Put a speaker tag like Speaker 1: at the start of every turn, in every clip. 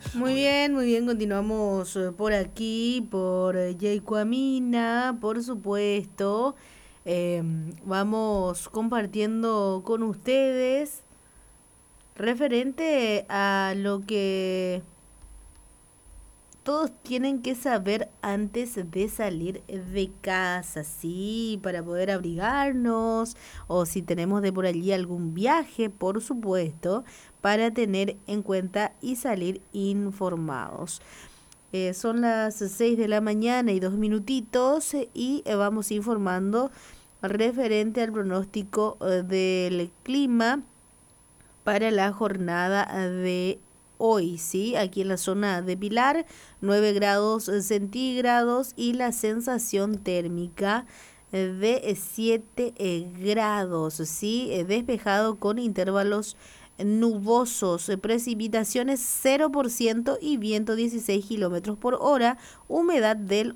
Speaker 1: Muy bien, continuamos por aquí, por Yaicuamina, por supuesto. Vamos compartiendo con ustedes referente a lo que todos tienen que saber antes de salir de casa, ¿sí? Para poder abrigarnos o si tenemos de por allí algún viaje, por supuesto, para tener en cuenta y salir informados. Son las 6 de la mañana y 2 minutitos y vamos informando referente al pronóstico del clima para la jornada de hoy, ¿sí? Aquí en la zona de Pilar, 9 grados centígrados y la sensación térmica de 7 grados, ¿sí? Despejado con intervalos nubosos, precipitaciones 0% y viento 16 kilómetros por hora, humedad del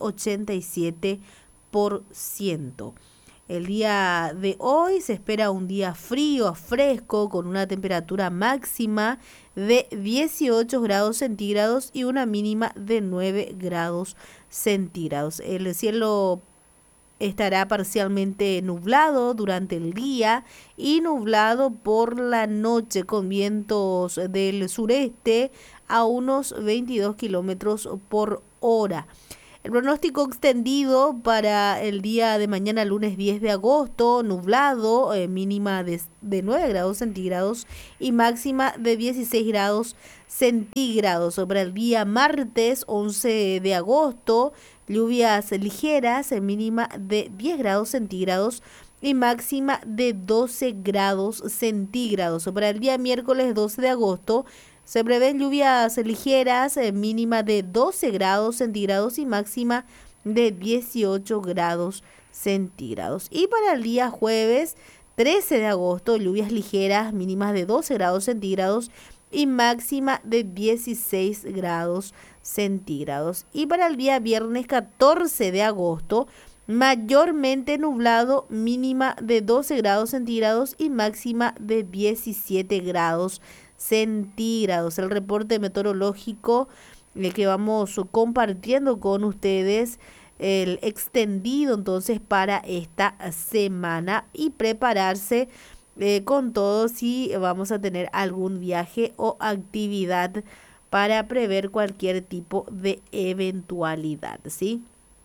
Speaker 1: 87%. El día de hoy se espera un día frío a fresco con una temperatura máxima de 18 grados centígrados y una mínima de 9 grados centígrados. El cielo estará parcialmente nublado durante el día y nublado por la noche con vientos del sureste a unos 22 kilómetros por hora. El pronóstico extendido para el día de mañana, lunes 10 de agosto, nublado, mínima de 9 grados centígrados y máxima de 16 grados centígrados. Para el día martes 11 de agosto, lluvias ligeras, mínima de 10 grados centígrados y máxima de 12 grados centígrados. Para el día miércoles 12 de agosto, se prevén lluvias ligeras, mínima de 12 grados centígrados y máxima de 18 grados centígrados. Y para el día jueves 13 de agosto, lluvias ligeras, mínimas de 12 grados centígrados y máxima de 16 grados centígrados. Y para el día viernes 14 de agosto, mayormente nublado, mínima de 12 grados centígrados y máxima de 17 grados centígrados. El reporte meteorológico que vamos compartiendo con ustedes, el extendido entonces para esta semana y prepararse con todo si vamos a tener algún viaje o actividad para prever cualquier tipo de eventualidad, ¿sí?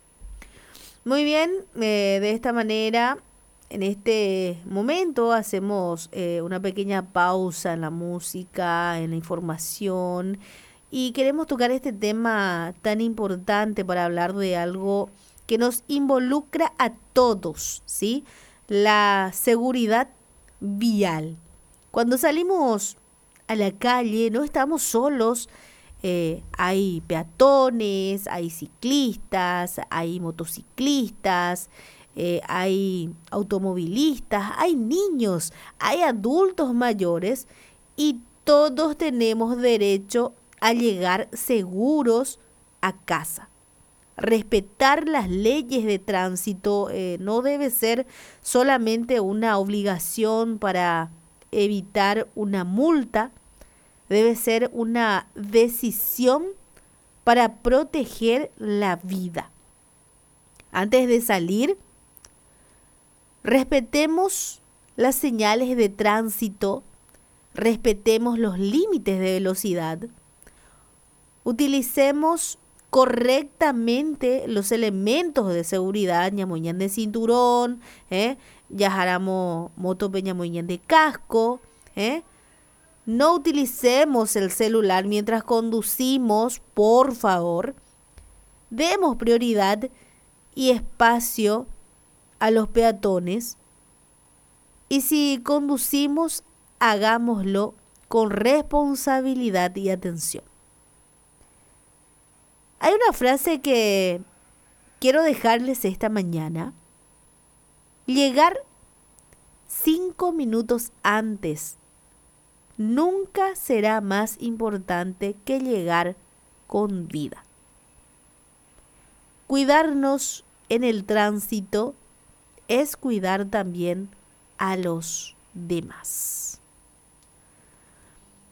Speaker 1: Muy bien, de esta manera, en este momento hacemos una pequeña pausa en la música, en la información y queremos tocar este tema tan importante para hablar de algo que nos involucra a todos, ¿sí? La seguridad vial. Cuando salimos a la calle no estamos solos, hay peatones, hay ciclistas, hay motociclistas, hay automovilistas, hay niños, hay adultos mayores y todos tenemos derecho a llegar seguros a casa. Respetar las leyes de tránsito no debe ser solamente una obligación para evitar una multa, debe ser una decisión para proteger la vida. Antes de salir, respetemos las señales de tránsito, respetemos los límites de velocidad, utilicemos correctamente los elementos de seguridad, ñamoñán de cinturón, yajaramo moto peñamoñán de casco, no utilicemos el celular mientras conducimos, por favor. Demos prioridad y espacio a los peatones. Y si conducimos, hagámoslo con responsabilidad y atención. Hay una frase que quiero dejarles esta mañana. Llegar 5 minutos antes nunca será más importante que llegar con vida. Cuidarnos en el tránsito es cuidar también a los demás.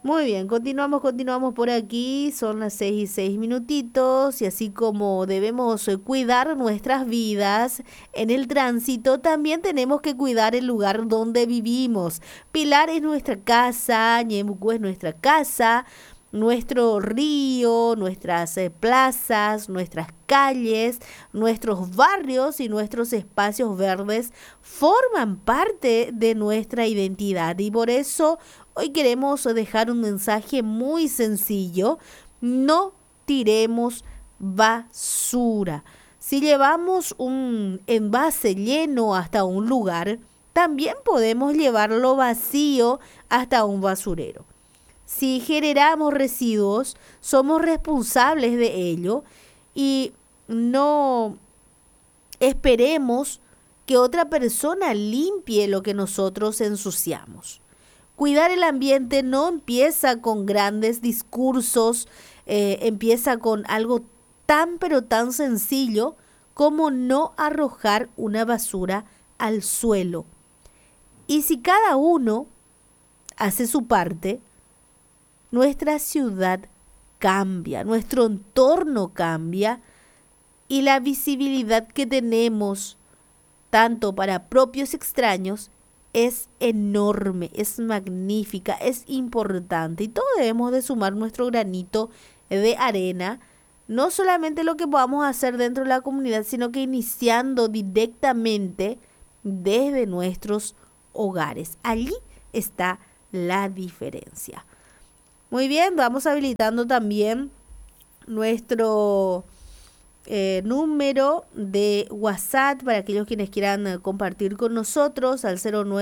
Speaker 1: Muy bien, continuamos por aquí, son las 6:06, y así como debemos cuidar nuestras vidas en el tránsito, también tenemos que cuidar el lugar donde vivimos. Pilar es nuestra casa, Ñemucú es nuestra casa, nuestro río, nuestras plazas, nuestras calles, nuestros barrios y nuestros espacios verdes forman parte de nuestra identidad, y por eso hoy queremos dejar un mensaje muy sencillo: no tiremos basura. Si llevamos un envase lleno hasta un lugar, también podemos llevarlo vacío hasta un basurero. Si generamos residuos, somos responsables de ello, y no esperemos que otra persona limpie lo que nosotros ensuciamos. Cuidar el ambiente no empieza con grandes discursos, empieza con algo tan pero tan sencillo como no arrojar una basura al suelo. Y si cada uno hace su parte, nuestra ciudad cambia, nuestro entorno cambia, y la visibilidad que tenemos, tanto para propios y extraños, es enorme, es magnífica, es importante, y todos debemos de sumar nuestro granito de arena, no solamente lo que podamos hacer dentro de la comunidad, sino que iniciando directamente desde nuestros hogares. Allí está la diferencia. Muy bien, vamos habilitando también nuestro número de WhatsApp para aquellos quienes quieran compartir con nosotros al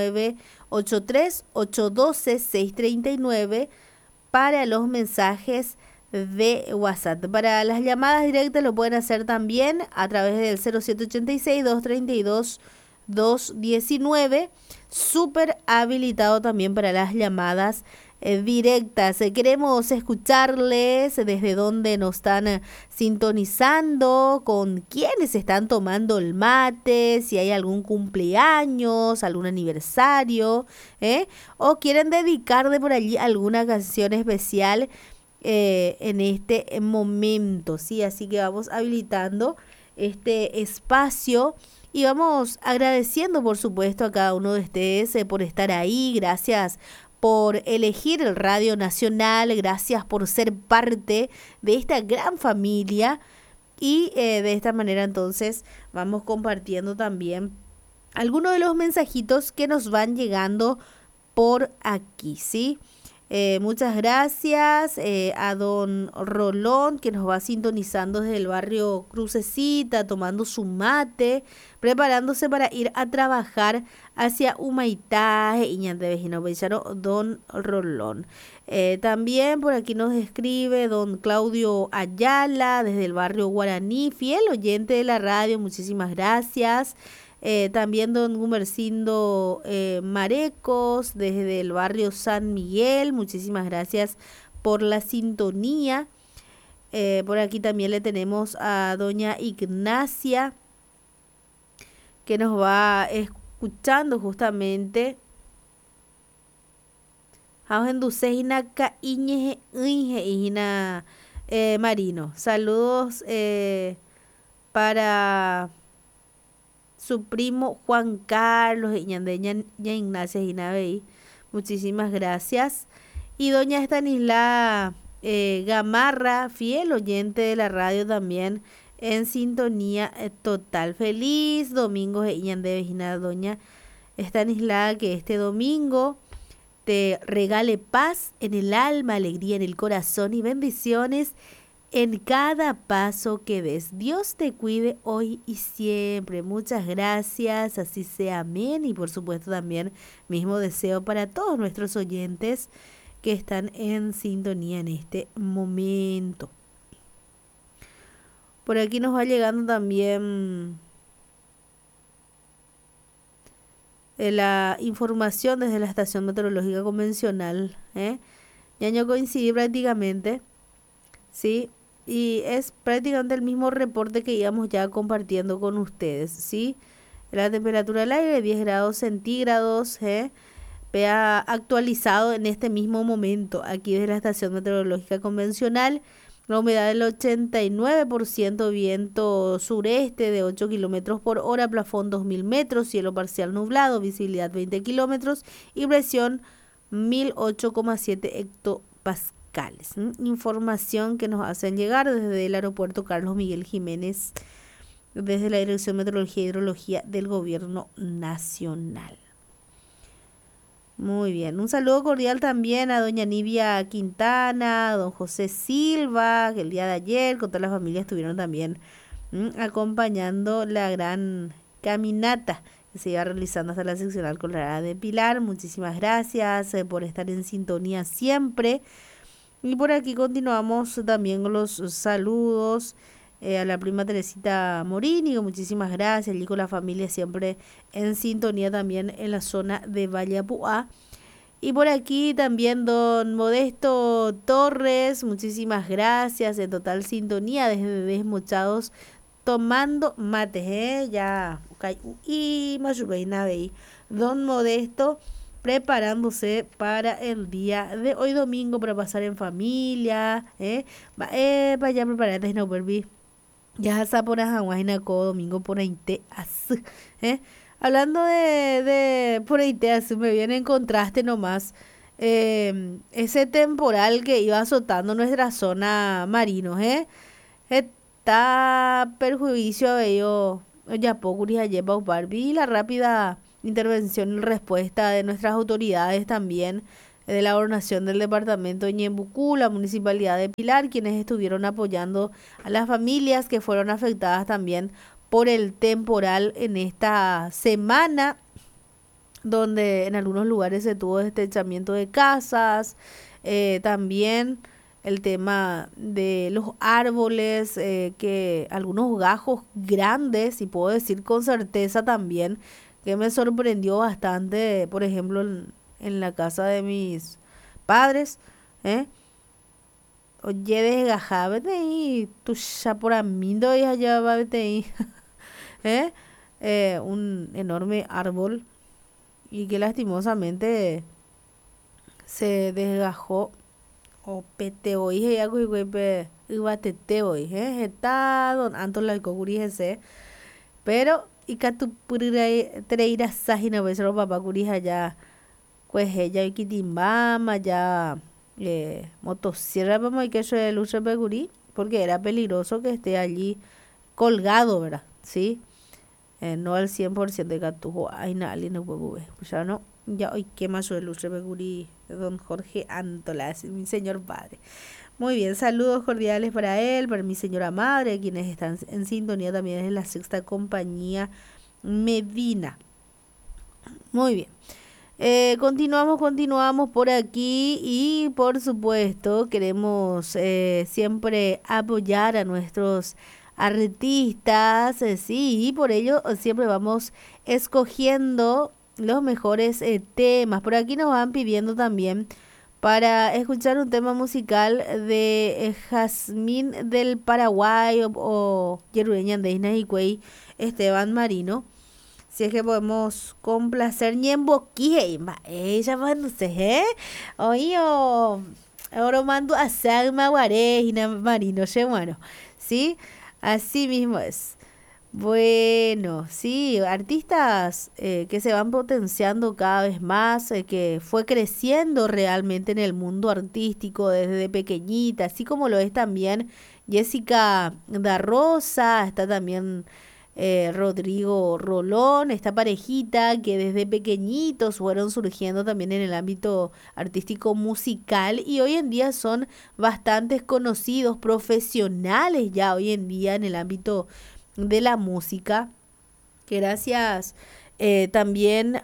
Speaker 1: 0983-812-639 para los mensajes de WhatsApp. Para las llamadas directas lo pueden hacer también a través del 0786-232-219, súper habilitado también para las llamadas directas. Queremos escucharles desde dónde nos están sintonizando, con quiénes están tomando el mate, si hay algún cumpleaños, algún aniversario, o quieren dedicar de por allí alguna canción especial en este momento, ¿sí? Así que vamos habilitando este espacio y vamos agradeciendo, por supuesto, a cada uno de ustedes por estar ahí. Gracias por elegir el Radio Nacional, gracias por ser parte de esta gran familia, y de esta manera entonces vamos compartiendo también algunos de los mensajitos que nos van llegando por aquí, ¿sí? Muchas gracias a don Rolón, que nos va sintonizando desde el barrio Crucecita, tomando su mate, preparándose para ir a trabajar hacia Humaitá, Iñantevejino Bellaro, don Rolón. También por aquí nos escribe don Claudio Ayala, desde el barrio Guaraní, fiel oyente de la radio, muchísimas gracias. También don Gumercindo Marecos, desde el barrio San Miguel, muchísimas gracias por la sintonía. Por aquí también le tenemos a doña Ignacia, que nos va escuchando justamente. Marino. Saludos para su primo Juan Carlos Ña Ignacia Ginabey. Muchísimas gracias. Y doña Estanisla Gamarra, fiel oyente de la radio también, en sintonía total. Feliz domingo Ña doña Estanisla, que este domingo te regale paz en el alma, alegría en el corazón y bendiciones en cada paso que des. Dios te cuide hoy y siempre. Muchas gracias, así sea, amén. Y por supuesto también mismo deseo para todos nuestros oyentes que están en sintonía en este momento. Por aquí nos va llegando también la información desde la estación meteorológica convencional. Ya no coincidí prácticamente, ¿sí? Y es prácticamente el mismo reporte que íbamos ya compartiendo con ustedes, ¿sí? La temperatura del aire 10 grados centígrados, PEA actualizado en este mismo momento, aquí desde la estación meteorológica convencional. La humedad del 89%, viento sureste de 8 kilómetros por hora, plafón 2000 metros, cielo parcial nublado, visibilidad 20 kilómetros y presión 1008,7 hectopascales. Información que nos hacen llegar desde el aeropuerto Carlos Miguel Jiménez, desde la Dirección de Meteorología y Hidrología del Gobierno Nacional. Muy bien, un saludo cordial también a doña Nivia Quintana, a don José Silva, que el día de ayer con toda la familia estuvieron también acompañando la gran caminata que se iba realizando hasta la seccional Colorada de Pilar. Muchísimas gracias por estar en sintonía siempre. Y por aquí continuamos también con los saludos a la prima Teresita Morini, muchísimas gracias, allí con la familia siempre en sintonía también en la zona de Vallapuá. Y por aquí también don Modesto Torres, muchísimas gracias, en total sintonía desde Desmochados tomando mates, ya, y don Modesto preparándose para el día de hoy domingo para pasar en familia, para ya prepararte no volví. Ya está por Ajahuajinaco, domingo por Ainte Azú, Hablando de por Ainte Azú, me viene en contraste nomás ese temporal que iba azotando nuestra zona marinos, está perjuicio a ello, ya poco lleva Barbie y la rápida intervención y respuesta de nuestras autoridades también, de la gobernación del departamento de Ñembucú, la municipalidad de Pilar, quienes estuvieron apoyando a las familias que fueron afectadas también por el temporal en esta semana, donde en algunos lugares se tuvo destrechamiento de casas, también el tema de los árboles, que algunos gajos grandes, y puedo decir con certeza también, que me sorprendió bastante, por ejemplo, en la casa de mis padres, oye, desgajá, vete ahí, tu chaporamindo y allá va, vete ahí, un enorme árbol y que lastimosamente se desgajó o pete hoy, ya que iba tete hoy, está don Anton la ese, pero y que tu treira sajina ves los papá curija ya pues ella y kitimbama ya motosierra vamos a que eso de luz pegurí porque era peligroso que esté allí colgado, ¿verdad? Sí, no al 100% de catujo ay nadie no puedo ver pues ya no ya hoy qué más de luz pegurí don Jorge Antolas, mi señor padre. Muy bien, saludos cordiales para él, para mi señora madre, quienes están en sintonía también en la sexta compañía Medina. Muy bien. Continuamos por aquí y por supuesto queremos siempre apoyar a nuestros artistas, sí, y por ello siempre vamos escogiendo los mejores temas. Por aquí nos van pidiendo también para escuchar un tema musical de Jazmín del Paraguay o Yerueña de Isnahicuey, Esteban Marino. Si es que podemos complacer Ñembo Quijemba, ella no sé, oye, ahora mando a Salma Guarejina Marino, bueno, ¿sí? Así mismo es. Bueno, sí, artistas que se van potenciando cada vez más, que fue creciendo realmente en el mundo artístico desde pequeñita, así como lo es también Jessica da Rosa, está también Rodrigo Rolón, esta parejita que desde pequeñitos fueron surgiendo también en el ámbito artístico musical y hoy en día son bastante conocidos, profesionales ya hoy en día en el ámbito de la música, que gracias también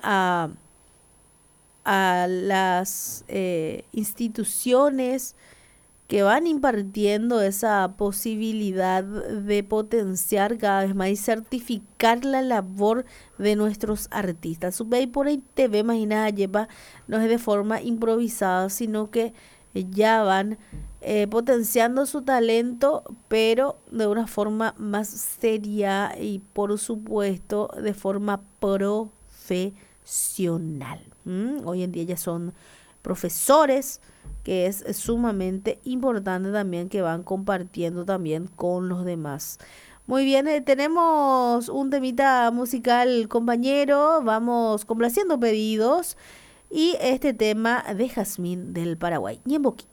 Speaker 1: a las instituciones que van impartiendo esa posibilidad de potenciar cada vez más y certificar la labor de nuestros artistas. Sube por ahí TV, imagina, lleva, no es de forma improvisada, sino que ya van potenciando su talento, pero de una forma más seria y por supuesto de forma profesional. Hoy en día ya son profesores, que es sumamente importante también que van compartiendo también con los demás. Muy bien, tenemos un temita musical, compañero. Vamos complaciendo pedidos. Y este tema de Jazmín del Paraguay. Ñemboqui.